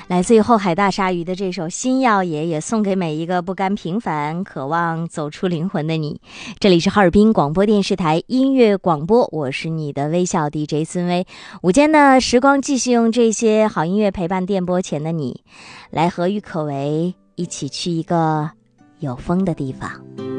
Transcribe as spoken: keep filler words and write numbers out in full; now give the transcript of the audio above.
来自于后海大鲨鱼的这首《星耀爷爷》，送给每一个不甘平凡渴望走出灵魂的你。这里是哈尔滨广播电视台音乐广播，我是你的微笑 D J 孙薇。午间的时光继续用这些好音乐陪伴电波前的你，来和郁可唯一起去一个有风的地方。